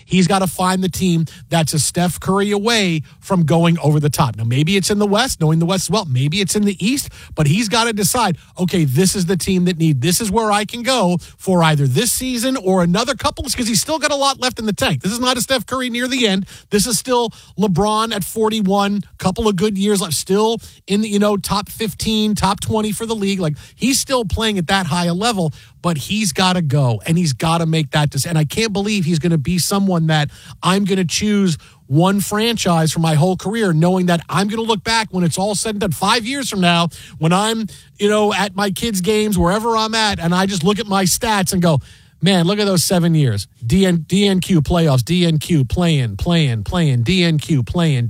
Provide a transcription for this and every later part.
He's got to find the team that's a Steph Curry away from going over the top. Now, maybe it's in the West, knowing the West well. Maybe it's in the East, but he's got to decide, okay, this is the team that this is where I can go for either this season or another couple, because he's still got a lot left in the tank. This is not a Steph Curry near the end. This is still LeBron at 41, couple of good years left, still in the, top 15, top 20 for the league. Like, he's still playing at that high a level, but he's got to go, and he's got to make that decision. And I can't believe he's going to be someone that I'm going to choose one franchise for my whole career, knowing that I'm going to look back when it's all said and done 5 years from now, when I'm, at my kids' games, wherever I'm at, and I just look at my stats and go, man, look at those 7 years. DNQ playoffs, DNQ playing, DNQ playing,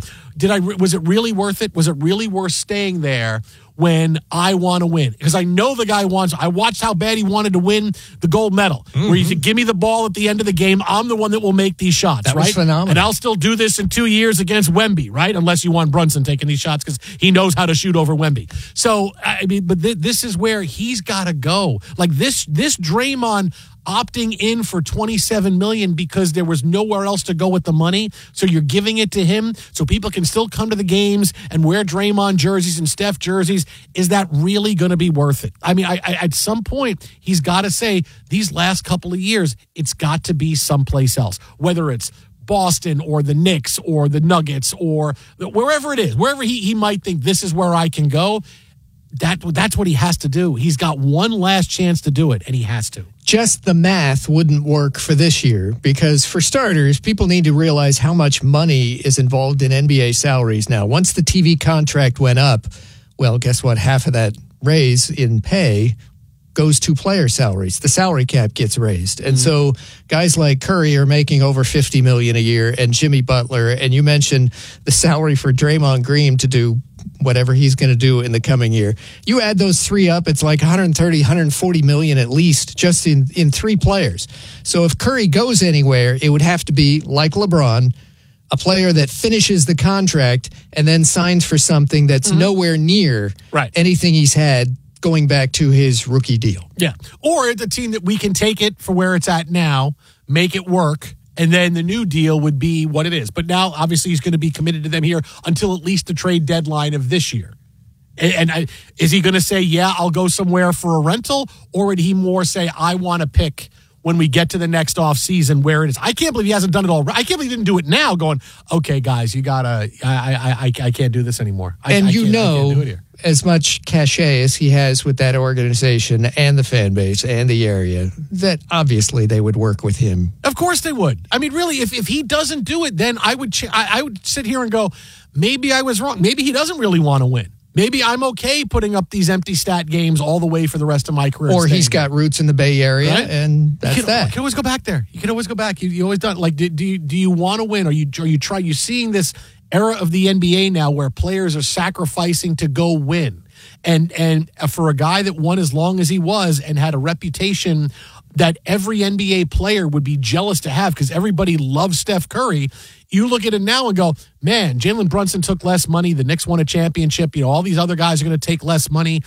DNQ. Was it really worth it? Was it really worth staying there when I want to win? Because I know the guy wants. I watched how bad he wanted to win the gold medal. Where he said, give me the ball at the end of the game. I'm the one that will make these shots. That right? was phenomenal. And I'll still do this in 2 years against Wemby, right? Unless you want Brunson taking these shots because he knows how to shoot over Wemby. So, I mean, but this is where he's got to go. Like this Draymond opting in for $27 million because there was nowhere else to go with the money. So you're giving it to him so people can still come to the games and wear Draymond jerseys and Steph jerseys. Is that really going to be worth it? I mean, I at some point, he's got to say these last couple of years, it's got to be someplace else, whether it's Boston or the Knicks or the Nuggets or wherever it is, wherever he might think this is where I can go. That's what he has to do. He's got one last chance to do it, and he has to. Just the math wouldn't work for this year because, for starters, people need to realize how much money is involved in NBA salaries now. Once the TV contract went up, well, guess what? Half of that raise in pay goes to player salaries. The salary cap gets raised. And so guys like Curry are making over $50 million a year, and Jimmy Butler, and you mentioned the salary for Draymond Green to do whatever he's going to do in the coming year. You add those three up, it's like 130, 140 million at least just in three players. So if Curry goes anywhere, it would have to be like LeBron, a player that finishes the contract and then signs for something that's nowhere near anything he's had going back to his rookie deal. Yeah. Or the team that we can take it for where it's at now, make it work, and then the new deal would be what it is. But now, obviously, he's going to be committed to them here until at least the trade deadline of this year. And is he going to say, yeah, I'll go somewhere for a rental? Or would he more say, I want to pick when we get to the next offseason where it is? I can't believe he hasn't done it all. I can't believe he didn't do it now going, okay, guys, you got to, I can't do this anymore. I can't do it here. As much cachet as he has with that organization and the fan base and the area, that obviously they would work with him. Of course they would. I mean, really, if he doesn't do it, then I would sit here and go, maybe I was wrong. Maybe he doesn't really want to win. Maybe I'm okay putting up these empty stat games all the way for the rest of my career. Or he's got roots in the Bay Area, right? And that's that. You can always go back there. You can always go back. You always done. Like, do you want to win? Are you seeing this era of the NBA now where players are sacrificing to go win? And for a guy that won as long as he was and had a reputation that every NBA player would be jealous to have because everybody loves Steph Curry, you look at it now and go, man, Jalen Brunson took less money. The Knicks won a championship. All these other guys are going to take less money.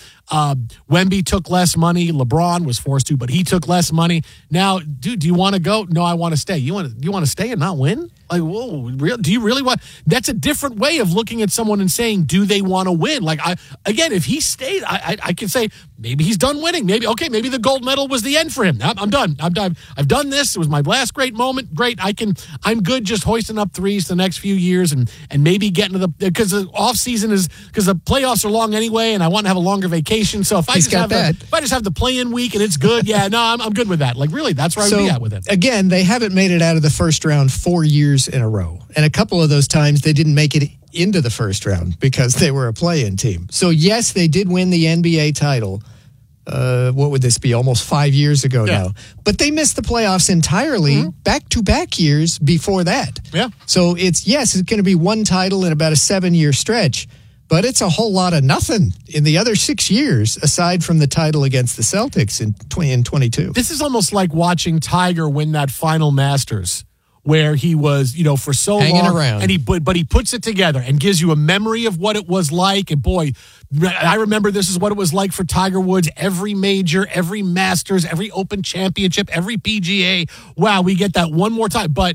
Wemby took less money. LeBron was forced to, but he took less money. Now, dude, do you want to go? No, I want to stay. You want to stay and not win? Like, whoa, do you really want? That's a different way of looking at someone and saying, do they want to win? Like, again, if he stayed, I can say maybe he's done winning. Maybe the gold medal was the end for him. I'm done. I've done this. It was my last great moment. Great. I'm good just hoisting up threes the next few years and maybe getting to because the off season is because the playoffs are long anyway, and I want to have a longer vacation. So if I just have the play-in week and it's good, yeah, no, I'm good with that. Like, really, that's where I would be at with it. Again, they haven't made it out of the first round 4 years in a row, and a couple of those times they didn't make it into the first round because they were a play-in team. So yes, they did win the NBA title. What would this be? Almost 5 years ago now. But they missed the playoffs entirely back-to-back years before that. Yeah. So it's going to be one title in about a 7-year stretch, but it's a whole lot of nothing in the other 6 years aside from the title against the Celtics in 22. This is almost like watching Tiger win that final Masters, where he was, for so hanging long, around, and but he puts it together and gives you a memory of what it was like. And boy, I remember this is what it was like for Tiger Woods. Every major, every Masters, every Open Championship, every PGA. Wow, we get that one more time. But